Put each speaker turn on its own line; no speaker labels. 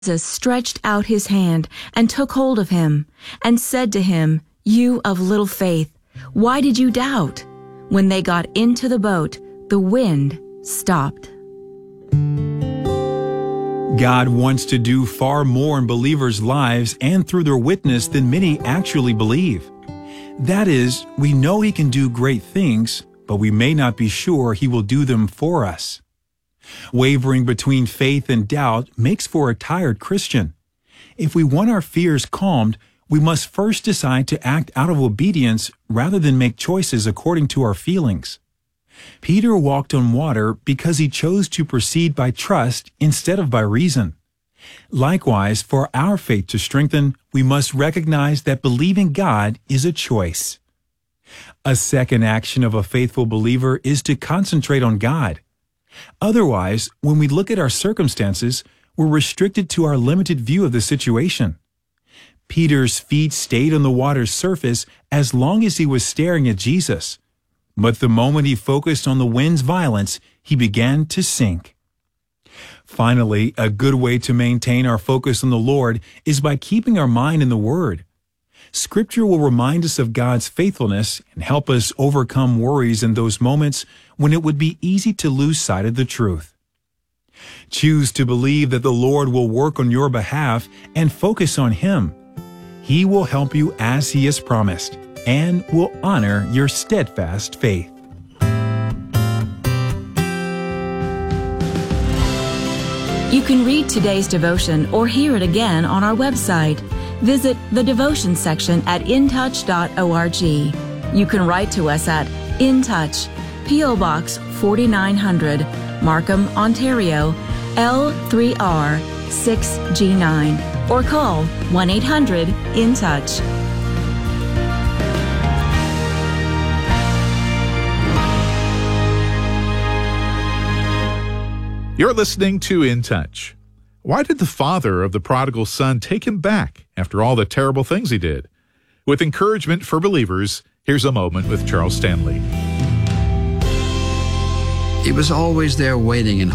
Jesus stretched out his hand and took hold of him and said to him, "You of little faith, why did you doubt?" When they got into the boat, the wind stopped.
God wants to do far more in believers' lives and through their witness than many actually believe. That is, we know He can do great things, but we may not be sure He will do them for us. Wavering between faith and doubt makes for a tired Christian. If we want our fears calmed, we must first decide to act out of obedience rather than make choices according to our feelings. Peter walked on water because he chose to proceed by trust instead of by reason. Likewise, for our faith to strengthen, we must recognize that believing God is a choice. A second action of a faithful believer is to concentrate on God. Otherwise, when we look at our circumstances, we're restricted to our limited view of the situation. Peter's feet stayed on the water's surface as long as he was staring at Jesus. But the moment he focused on the wind's violence, he began to sink. Finally, a good way to maintain our focus on the Lord is by keeping our mind in the Word. Scripture will remind us of God's faithfulness and help us overcome worries in those moments when it would be easy to lose sight of the truth. Choose to believe that the Lord will work on your behalf and focus on Him. He will help you as He has promised and will honor your steadfast faith.
You can read today's devotion or hear it again on our website. Visit the devotion section at intouch.org. You can write to us at In Touch, P.O. Box 4900, Markham, Ontario, L3R6G9, or call 1-800-IN-TOUCH.
You're listening to In Touch. Why did the father of the prodigal son take him back after all the terrible things he did? With encouragement for believers, here's a moment with Charles Stanley.
He was always there waiting and